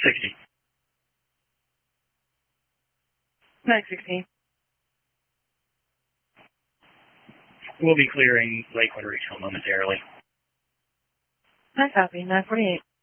60. Mag 16. We'll be clearing Lakewood Regional momentarily. I copy. 948.